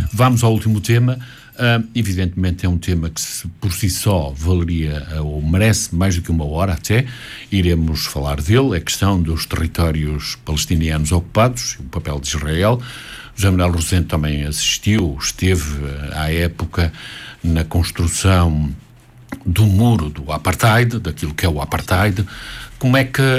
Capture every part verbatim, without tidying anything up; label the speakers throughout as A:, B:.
A: Vamos ao último tema. Uh, evidentemente é um tema que se, por si só valeria uh, ou merece mais do que uma hora até. Iremos falar dele, a questão dos territórios palestinianos ocupados, o papel de Israel. José Manuel Rosendo também assistiu, esteve uh, à época na construção do muro do apartheid, daquilo que é o apartheid. Como é que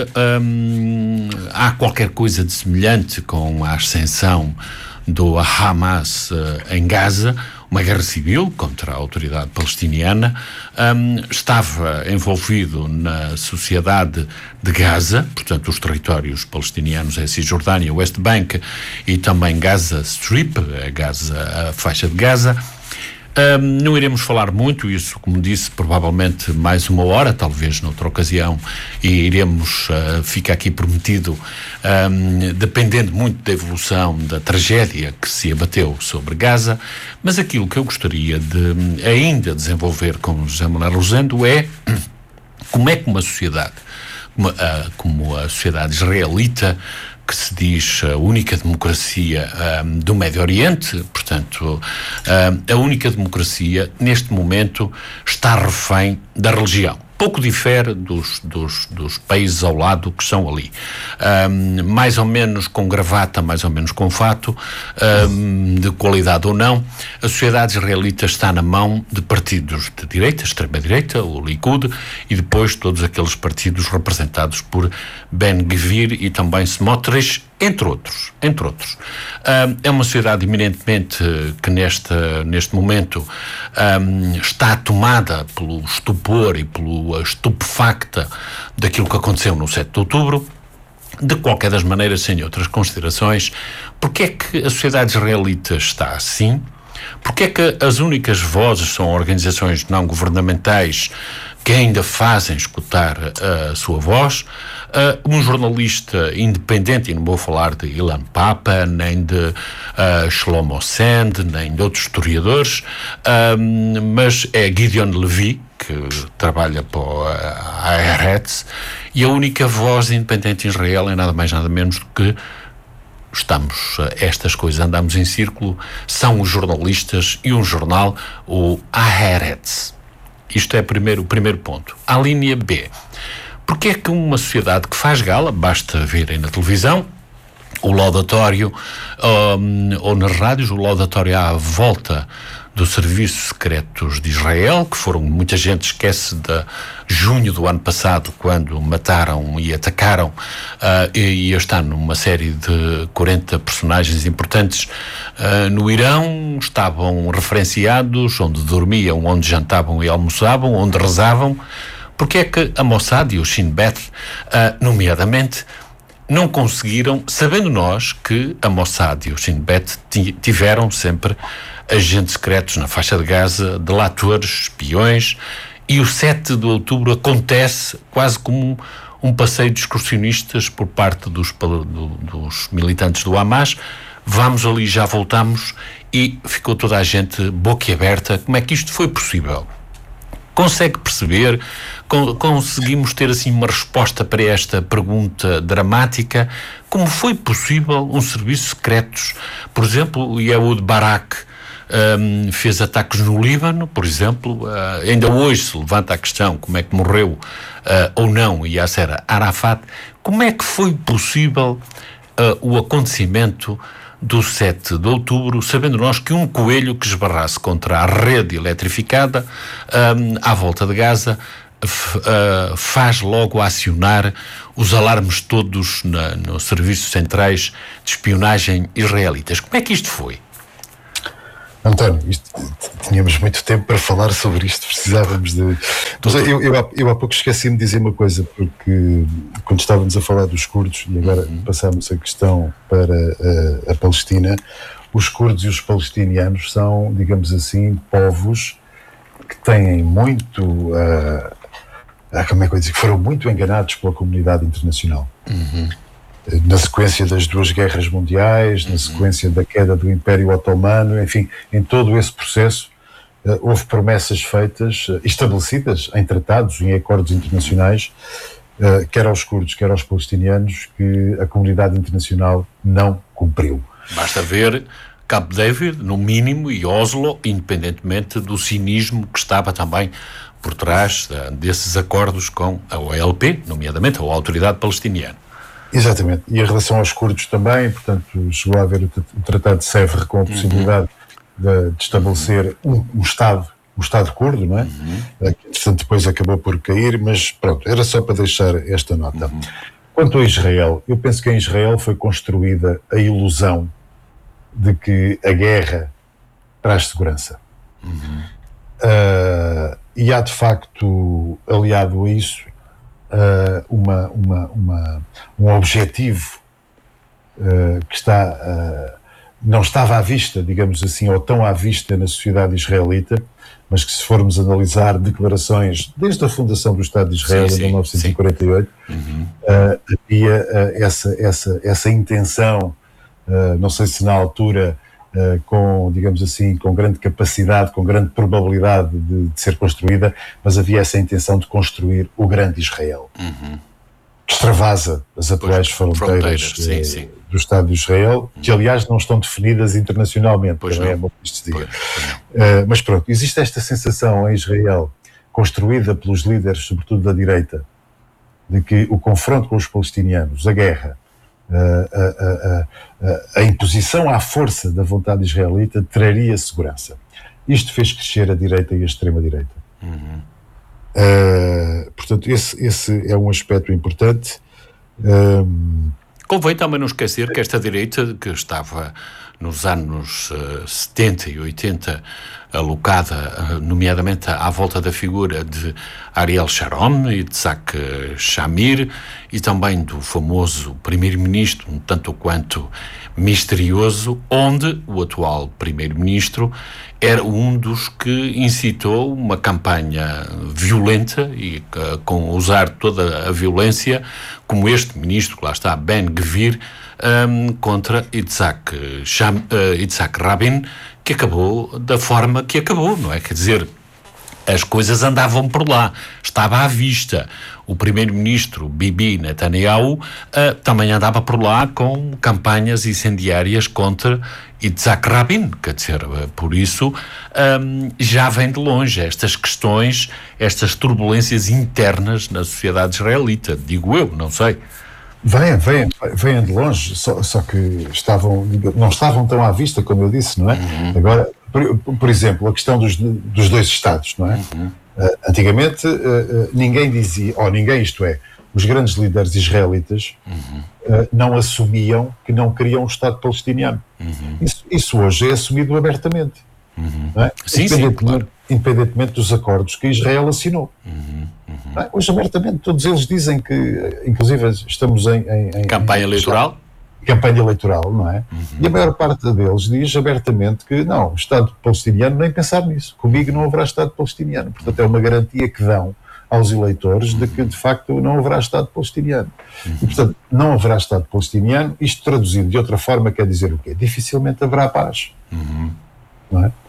A: um, há qualquer coisa de semelhante com a ascensão do Hamas uh, em Gaza, uma guerra civil contra a autoridade palestiniana, um, estava envolvido na sociedade de Gaza, portanto os territórios palestinianos é Cisjordânia, West Bank e também Gaza Strip, a, Gaza, a faixa de Gaza. Um, não iremos falar muito, isso, como disse, provavelmente mais uma hora, talvez noutra ocasião, e iremos, uh, fica aqui prometido, um, dependendo muito da evolução da tragédia que se abateu sobre Gaza, mas aquilo que eu gostaria de ainda desenvolver com José Manuel Rosendo é como é que uma sociedade, como, uh, como a sociedade israelita, que se diz a única democracia um, do Médio Oriente, portanto, um, a única democracia, neste momento, está refém da religião. Pouco difere dos, dos, dos países ao lado que são ali. Um, mais ou menos com gravata, mais ou menos com fato, um, de qualidade ou não, a sociedade israelita está na mão de partidos de direita, extrema-direita, o Likud, e depois todos aqueles partidos representados por Ben-Gvir e também Smotrich, entre outros, entre outros. Um, é uma sociedade eminentemente que neste, neste momento um, está tomada pelo estupor e pela estupefacta daquilo que aconteceu no sete de outubro. De qualquer das maneiras, sem outras considerações, porque é que a sociedade israelita está assim? Porque é que as únicas vozes são organizações não governamentais que ainda fazem escutar a sua voz? Uh, um jornalista independente, e não vou falar de Ilan Papa, nem de uh, Shlomo Sand, nem de outros historiadores, uh, mas é Gideon Levy, que trabalha para a Haaretz, e a única voz independente em Israel é nada mais nada menos do que estamos, estas coisas andamos em círculo, são os jornalistas e um jornal, o Haaretz. Isto é primeiro, o primeiro ponto. A linha B. Porque é que uma sociedade que faz gala, basta verem na televisão, o laudatório, um, ou nas rádios, o laudatório à volta dos serviços secretos de Israel, que foram, muita gente esquece de junho do ano passado, quando mataram e atacaram, uh, e, e está numa série de quarenta personagens importantes uh, no Irão, estavam referenciados, onde dormiam, onde jantavam e almoçavam, onde rezavam. Porque é que a Mossad e o Shin Bet, uh, nomeadamente, não conseguiram, sabendo nós que a Mossad e o Shin Bet t- tiveram sempre agentes secretos na faixa de Gaza, delatores, espiões, e o sete de outubro acontece quase como um, um passeio de excursionistas por parte dos, do, dos militantes do Hamas. Vamos ali, já voltamos, e ficou toda a gente boquiaberta. Como é que isto foi possível? Consegue perceber? Con- conseguimos ter assim uma resposta para esta pergunta dramática? Como foi possível um serviço secretos, por exemplo, o Ehud Barak um, fez ataques no Líbano, por exemplo, uh, ainda hoje se levanta a questão como é que morreu uh, ou não Yasser Arafat. Como é que foi possível uh, o acontecimento do sete de outubro, sabendo nós que um coelho que esbarrasse contra a rede eletrificada um, à volta de Gaza f, uh, faz logo acionar os alarmes todos na, nos serviços centrais de espionagem israelitas? Como é que isto foi?
B: António, isto, tínhamos muito tempo para falar sobre isto, precisávamos de... Mas eu, eu, eu há pouco esqueci-me de dizer uma coisa, porque quando estávamos a falar dos curdos, e agora uhum. passamos a questão para a, a Palestina, os curdos e os palestinianos são, digamos assim, povos que têm muito... Uh, como é que eu dizer? Que foram muito enganados pela comunidade internacional. Uhum. Na sequência das duas guerras mundiais, na sequência da queda do Império Otomano, enfim, em todo esse processo uh, houve promessas feitas, uh, estabelecidas em tratados, em acordos internacionais, uh, quer aos curdos, quer aos palestinianos, que a comunidade internacional não cumpriu.
A: Basta ver Camp David, no mínimo, e Oslo, independentemente do cinismo que estava também por trás uh, desses acordos com a O L P, nomeadamente a Autoridade Palestiniana.
B: Exatamente. E em relação aos curdos também, portanto, chegou a haver o, o Tratado de Sèvres com a possibilidade uhum. de, de estabelecer um, um Estado, um Estado curdo, não é? Uhum. Que, portanto, depois acabou por cair, mas pronto, era só para deixar esta nota. Uhum. Quanto a Israel, eu penso que em Israel foi construída a ilusão de que a guerra traz segurança. Uhum. Uh, e há, de facto, aliado a isso, Uh, uma, uma, uma, um objetivo uh, que está, uh, não estava à vista, digamos assim, ou tão à vista na sociedade israelita, mas que se formos analisar declarações desde a fundação do Estado de Israel sim, sim, em mil novecentos e quarenta e oito, uhum. uh, havia uh, essa, essa, essa intenção, uh, não sei se na altura Uh, com, digamos assim, com grande capacidade, com grande probabilidade de, de ser construída, mas havia essa intenção de construir o grande Israel. Uhum. Que extravasa as atuais pois, fronteiras, fronteiras sim, uh, sim. do Estado de Israel, uhum. que aliás não estão definidas internacionalmente, pois também não. É bom que isto se diga. Uh, mas pronto, existe esta sensação em Israel, construída pelos líderes, sobretudo da direita, de que o confronto com os palestinianos, a guerra, A, a, a, a imposição à força da vontade israelita traria segurança. Isto fez crescer a direita e a extrema-direita. Uhum. Uh, portanto, esse, esse é um aspecto importante. Um...
A: Convém também não esquecer que esta direita, que estava nos anos uh, setenta e oitenta alocada, uh, nomeadamente à volta da figura de Ariel Sharon e de Isaac Shamir, e também do famoso primeiro-ministro, um tanto quanto misterioso, onde o atual primeiro-ministro era um dos que incitou uma campanha violenta e uh, com usar toda a violência, como este ministro, que lá está, Ben-Gvir, um, contra Yitzhak, Sham, uh, Yitzhak Rabin, que acabou da forma que acabou, não é? Quer dizer, as coisas andavam por lá, estava à vista. O primeiro-ministro Bibi Netanyahu uh, também andava por lá com campanhas incendiárias contra Yitzhak Rabin, quer dizer, uh, por isso um, já vem de longe estas questões, estas turbulências internas na sociedade israelita, digo eu, não sei.
B: Vêm, vêm, vêm de longe, só, só que estavam, não estavam tão à vista, como eu disse, não é? Uhum. Agora, por, por exemplo, a questão dos, dos dois Estados, não é? Uhum. Uh, antigamente, uh, uh, ninguém dizia, ou ninguém, isto é, os grandes líderes israelitas uhum. uh, não assumiam que não queriam um Estado palestiniano. Uhum. Isso, isso hoje é assumido abertamente. Uhum. Não é?
A: Sim, sim, claro.
B: Independentemente dos acordos que Israel assinou. Uhum. Uhum. Hoje, abertamente, todos eles dizem que, inclusive, estamos em... em, em
A: campanha em, eleitoral?
B: Campanha eleitoral, não é? Uhum. E a maior parte deles diz abertamente que, não, o Estado palestiniano, nem pensar nisso. Comigo não haverá Estado palestiniano. Portanto, é uma garantia que dão aos eleitores de que, de facto, não haverá Estado palestiniano. Uhum. E, portanto, não haverá Estado palestiniano. Isto, traduzido de outra forma, quer dizer o quê? Dificilmente haverá paz. Uhum. Não é?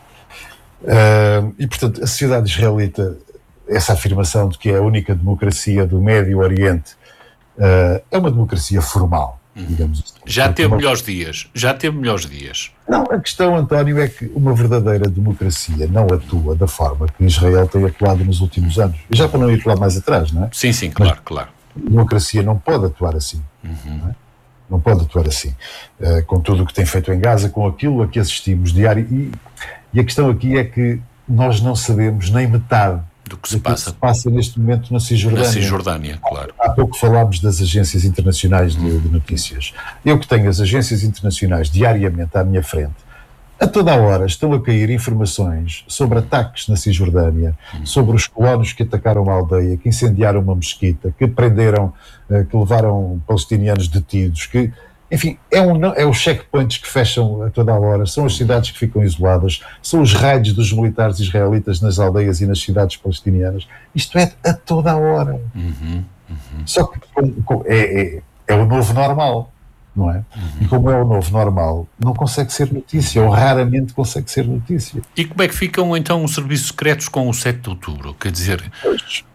B: Uh, e, portanto, a sociedade israelita, essa afirmação de que é a única democracia do Médio Oriente, uh, é uma democracia formal, digamos assim.
A: Já teve uma... melhores dias, já teve melhores dias.
B: Não, a questão, António, é que uma verdadeira democracia não atua da forma que Israel tem atuado nos últimos anos. E já para não ir lá mais atrás, não é?
A: Sim, sim, claro, Mas, claro.
B: A democracia não pode atuar assim, uhum. não é? Não pode atuar assim, uh, com tudo o que tem feito em Gaza, com aquilo a que assistimos diário. E, e a questão aqui é que nós não sabemos nem metade
A: do que se passa.
B: Que se passa neste momento na Cisjordânia.
A: Na Cisjordânia, claro.
B: Há pouco falámos das agências internacionais de, de notícias. Eu que tenho as agências internacionais diariamente à minha frente, a toda a hora estão a cair informações sobre ataques na Cisjordânia, hum. sobre os colonos que atacaram uma aldeia, que incendiaram uma mesquita, que prenderam, que levaram palestinianos detidos, que... Enfim, é, um, é os checkpoints que fecham a toda a hora, são as cidades que ficam isoladas, são os raids dos militares israelitas nas aldeias e nas cidades palestinianas. Isto é a toda a hora. Uhum, uhum. Só que com, com, é, é, é o novo normal, não é? Uhum. E como é o novo normal, não consegue ser notícia, ou raramente consegue ser notícia.
A: E como é que ficam então os serviços secretos com o sete de outubro? Quer dizer...
B: Pois,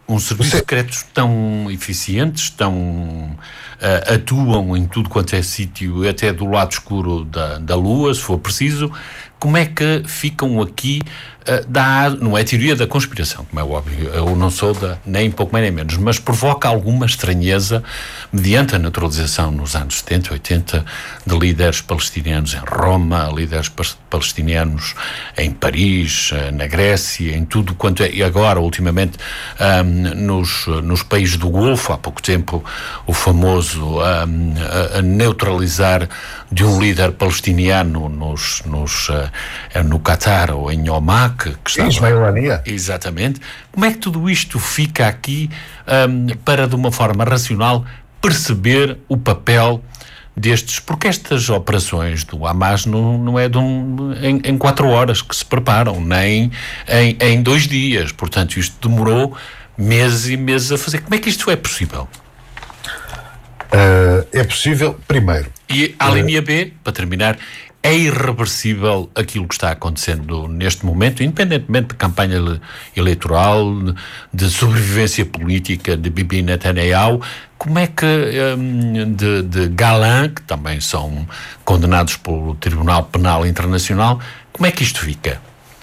A: Um serviço secretos tão eficientes, tão uh, atuam em tudo quanto é sítio, até do lado escuro da, da Lua, se for preciso. Como é que ficam aqui, uh, da, não é teoria da conspiração, como é óbvio, eu não sou da, nem pouco mais nem menos, mas provoca alguma estranheza mediante a naturalização nos anos setenta, oitenta de líderes palestinianos em Roma, líderes palestinianos em Paris, uh, na Grécia, em tudo quanto é, e agora, ultimamente, um, nos, nos países do Golfo, há pouco tempo, o famoso um, a, a neutralizar de um líder palestiniano nos, nos, uh, no Qatar ou em Oman, que, que estava...
B: Ismael Haniyeh.
A: Exatamente. Como é que tudo isto fica aqui um, para, de uma forma racional, perceber o papel destes... Porque estas operações do Hamas não, não é de um, em, em quatro horas que se preparam, nem em, em dois dias. Portanto, isto demorou meses e meses a fazer. Como é que isto é possível?
B: Uh, é possível, primeiro...
A: E a linha B, para terminar, é irreversível aquilo que está acontecendo neste momento, independentemente de campanha eleitoral, de sobrevivência política de Bibi Netanyahu. Como é que um, de, de Galan, que também são condenados pelo Tribunal Penal Internacional, como é que isto fica?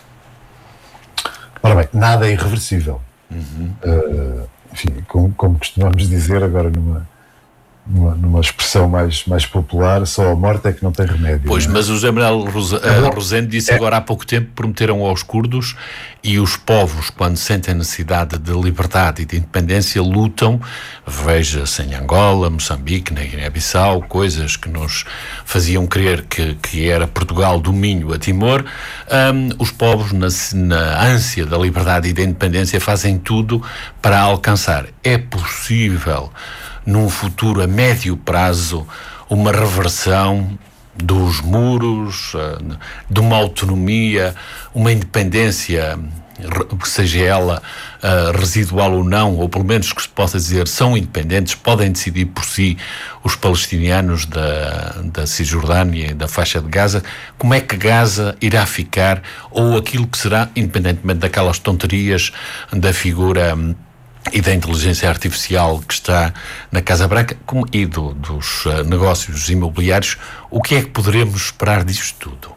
B: Ora bem, nada é irreversível. Uhum. Uh, enfim, como, como costumamos dizer agora numa... Numa, numa expressão mais, mais popular, só a morte é que não tem remédio.
A: Pois,
B: não é?
A: Mas o José Manuel Rose,
B: é
A: Rosendo disse é. agora há pouco tempo, prometeram aos curdos, e os povos, quando sentem a necessidade de liberdade e de independência, lutam. Veja-se em Angola, Moçambique, na Guiné-Bissau, coisas que nos faziam crer que, que era Portugal do Minho a Timor. Um, os povos, na, na ânsia da liberdade e da independência, fazem tudo para alcançar. É possível, num futuro a médio prazo, uma reversão dos muros, de uma autonomia, uma independência, seja ela uh, residual ou não, ou pelo menos que se possa dizer são independentes, podem decidir por si, os palestinianos da, da Cisjordânia e da faixa de Gaza, como é que Gaza irá ficar, ou aquilo que será, independentemente daquelas tonterias da figura e da inteligência artificial que está na Casa Branca, como, e do, dos uh, negócios imobiliários, o que é que poderemos esperar disto tudo?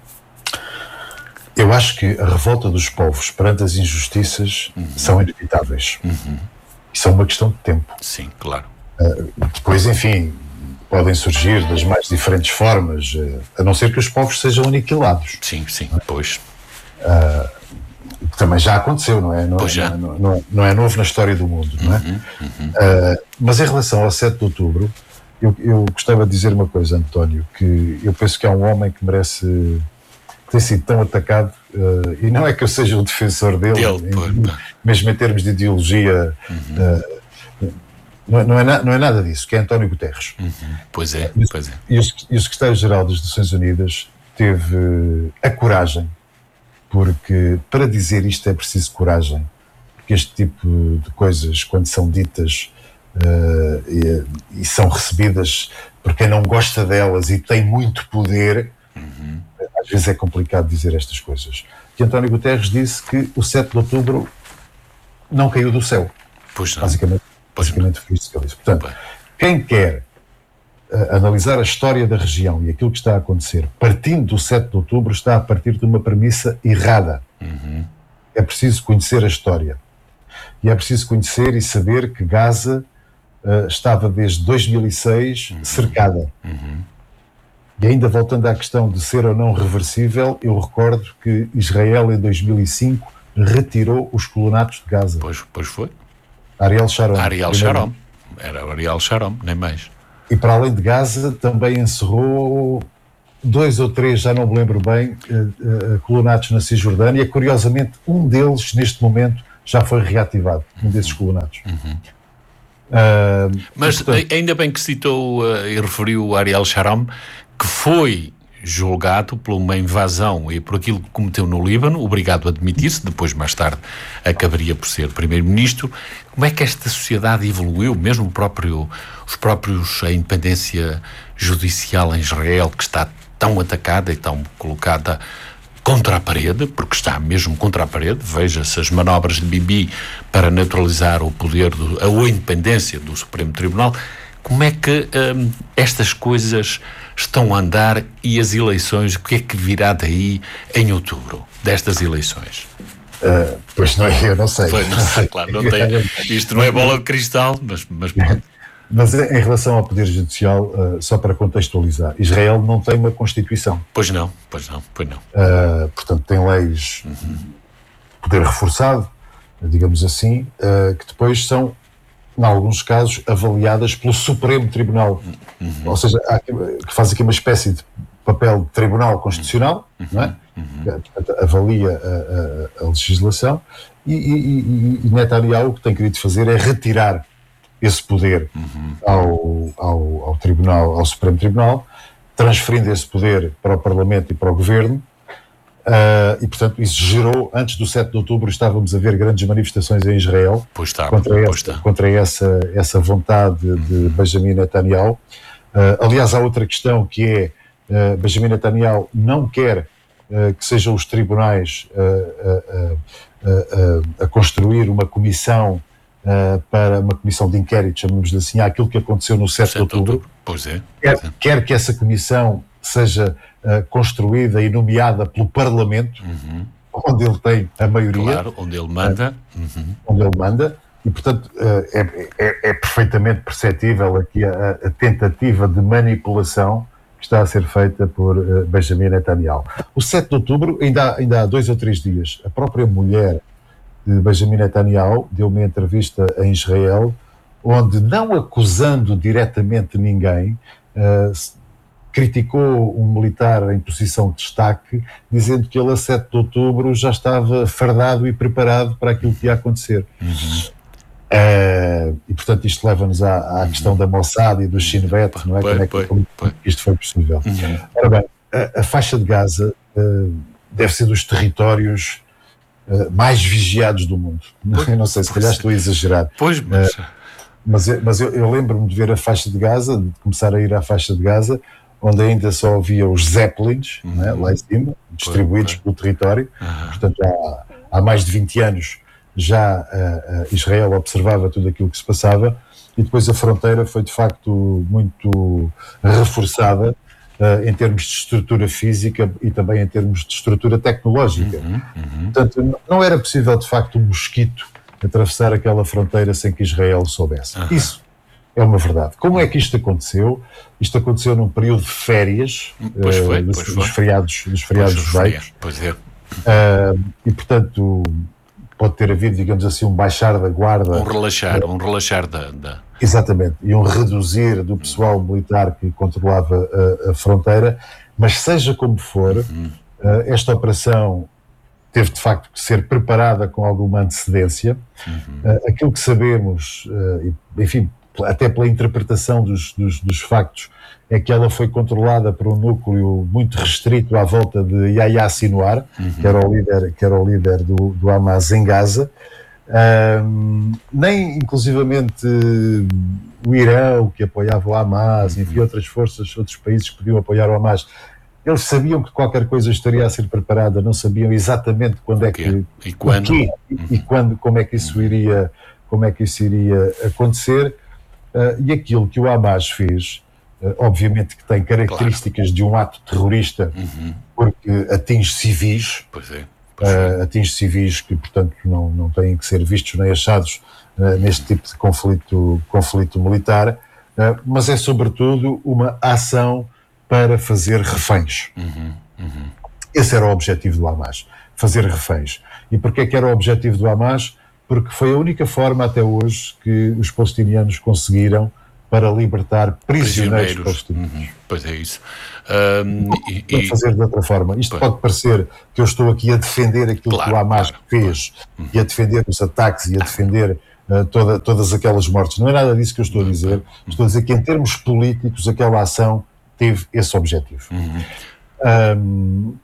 B: Eu acho que a revolta dos povos perante as injustiças uhum. são inevitáveis. Uhum. Isso é uma questão de tempo.
A: Sim, claro.
B: Uh, depois, enfim, podem surgir das mais diferentes formas, uh, a não ser que os povos sejam aniquilados.
A: Sim, sim, pois.
B: Uh, também já aconteceu, não é? Não,
A: pois já.
B: Não, não, não é novo na história do mundo, não é?
A: Uhum, uhum.
B: Uh, mas em relação ao sete de outubro, eu, eu gostava de dizer uma coisa, António, que eu penso que há um homem que merece, que tem sido tão atacado, uh, e não é que eu seja o defensor dele,
A: dele
B: em, mesmo em termos de ideologia, uhum. uh, não, não, é na, não é nada disso, que é António Guterres.
A: Uhum. Pois é,
B: e,
A: pois é.
B: E o, e o secretário-geral das Nações Unidas teve a coragem, porque para dizer isto é preciso coragem, porque este tipo de coisas, quando são ditas uh, e, e são recebidas por quem não gosta delas e tem muito poder, uhum. às vezes é complicado dizer estas coisas. E António Guterres disse que o sete de outubro não caiu do céu.
A: Pois não.
B: Basicamente,
A: pois
B: basicamente foi isso que ele disse. Portanto, quem quer Uh, analisar a história da região e aquilo que está a acontecer, partindo do sete de outubro, está a partir de uma premissa errada. Uhum. É preciso conhecer a história. E é preciso conhecer e saber que Gaza uh, estava desde dois mil e seis uhum. cercada. Uhum. E ainda voltando à questão de ser ou não reversível, eu recordo que Israel em dois mil e cinco retirou os colonatos de Gaza.
A: Pois, pois foi.
B: Ariel Sharon.
A: Ariel Sharon. Era Ariel Sharon, nem mais.
B: E para além de Gaza, também encerrou dois ou três, já não me lembro bem, uh, uh, colonatos na Cisjordânia. Curiosamente, um deles, neste momento, já foi reativado, um desses colonatos. Uhum. Uh,
A: Mas
B: portanto,
A: ainda bem que citou uh, e referiu o Ariel Sharon, que foi julgado por uma invasão e por aquilo que cometeu no Líbano, obrigado a admitir-se, depois mais tarde acabaria por ser primeiro-ministro. Como é que esta sociedade evoluiu, mesmo o próprio, os próprios, a independência judicial em Israel, que está tão atacada e tão colocada contra a parede, porque está mesmo contra a parede. Veja-se as manobras de Bibi para neutralizar o poder, do, a independência do Supremo Tribunal. Como é que hum, estas coisas estão a andar e as eleições, o que é que virá daí em outubro, destas eleições?
B: Uh, pois não, eu não sei.
A: Pois não sei, claro, não tem, isto não é bola de cristal, mas, mas pronto.
B: Mas em relação ao Poder Judicial, uh, só para contextualizar, Israel não tem uma Constituição.
A: Pois não, pois não, pois não.
B: Uh, portanto, tem leis de uhum. poder reforçado, digamos assim, uh, que depois são, em alguns casos, avaliadas pelo Supremo Tribunal. Uhum. Ou seja, há, que faz aqui uma espécie de papel de Tribunal Constitucional, uhum. não é? Uhum. Portanto, avalia a, a, a legislação e, e, e, e Netanyahu o que tem querido fazer é retirar esse poder uhum. ao, ao, ao Tribunal, ao Supremo Tribunal, transferindo esse poder para o Parlamento e para o Governo, uh, e portanto isso gerou, antes do sete de outubro estávamos a ver grandes manifestações em Israel
A: pois está,
B: contra,
A: pois
B: essa,
A: está.
B: contra essa, essa vontade uhum. de Benjamin Netanyahu. Uh, aliás, há outra questão que é, uh, Benjamin Netanyahu não quer uh, que sejam os tribunais uh, uh, uh, uh, uh, a construir uma comissão Uh, para uma comissão de inquérito, chamamos-lhe assim, àquilo que aconteceu no sete de outubro.
A: Pois é.
B: Quer, quer que essa comissão seja uh, construída e nomeada pelo Parlamento, uhum. onde ele tem a maioria.
A: Claro, onde ele manda. Uh, uhum.
B: Onde ele manda, e portanto uh, é, é, é perfeitamente perceptível aqui a, a tentativa de manipulação que está a ser feita por uh, Benjamin Netanyahu. O sete de outubro, ainda há, ainda há dois ou três dias, a própria mulher de Benjamin Netanyahu deu uma entrevista em Israel, onde, não acusando diretamente ninguém, uh, criticou um militar em posição de destaque, dizendo que ele a sete de outubro já estava fardado e preparado para aquilo que ia acontecer. Uhum. Uh, e portanto isto leva-nos à, à uhum. questão da Mossad e do Shin Bet, não é?
A: Põe,
B: como é que,
A: põe,
B: como
A: põe.
B: isto foi possível?
A: Uhum.
B: Ora bem, a, a faixa de Gaza uh, deve ser dos territórios Uh, mais vigiados do mundo. Pois, eu não sei, se calhar estou a exagerar.
A: Pois, mas...
B: Uh, mas eu, mas eu, eu lembro-me de ver a faixa de Gaza, de começar a ir à faixa de Gaza, onde ainda só havia os Zeppelins, uhum. né, lá em cima, distribuídos pois, pois. pelo território. Uhum. Portanto, há, há mais de vinte anos já uh, uh, Israel observava tudo aquilo que se passava, e depois a fronteira foi de facto muito reforçada Uh, em termos de estrutura física e também em termos de estrutura tecnológica. Uhum, uhum. Portanto, não era possível, de facto, um mosquito atravessar aquela fronteira sem que Israel soubesse. Uhum. Isso é uma verdade. Como é que isto aconteceu? Isto aconteceu num período de férias,
A: pois foi,
B: uh, dos,
A: pois
B: dos
A: foi.
B: feriados, dos feriados judaicos.
A: Pois é.
B: Uh, e, portanto, pode ter havido, digamos assim, um baixar da guarda.
A: Um relaxar, uh, um relaxar da... da...
B: Exatamente, e um reduzir do pessoal militar que controlava a, a fronteira, mas seja como for, uhum. uh, esta operação teve de facto que ser preparada com alguma antecedência. Uhum. Uh, aquilo que sabemos, uh, enfim, até pela interpretação dos, dos, dos factos, é que ela foi controlada por um núcleo muito restrito à volta de Yahya Sinwar, uhum. que era o líder, que era o líder do, do Hamas em Gaza. Um, nem inclusivamente o Irão, que apoiava o Hamas, enfim, outras forças, outros países que podiam apoiar o Hamas, eles sabiam que qualquer coisa estaria a ser preparada, não sabiam exatamente quando é que
A: e quando
B: e, e quando, como é que isso iria, como é que isso iria acontecer. Uh, e aquilo que o Hamas fez, uh, obviamente que tem características claro. de um ato terrorista, uhum. porque atinge civis.
A: Pois é.
B: Uh, atinge civis que, portanto, não, não têm que ser vistos nem achados uh, neste tipo de conflito, conflito militar, uh, mas é sobretudo uma ação para fazer reféns. Uhum, uhum. Esse era o objetivo do Hamas, fazer reféns. E porquê é que era o objetivo do Hamas? Porque foi a única forma até hoje que os palestinianos conseguiram para libertar prisioneiros, prisioneiros palestinianos. Uhum,
A: pois é isso.
B: Um, e, e fazer de outra forma. Isto pois. pode parecer que eu estou aqui a defender aquilo claro, que o Hamas claro, fez, claro. e a defender os ataques e a defender uh, toda, todas aquelas mortes. Não é nada disso que eu estou a dizer. Estou a dizer que, em termos políticos, aquela ação teve esse objetivo. Uhum. Um,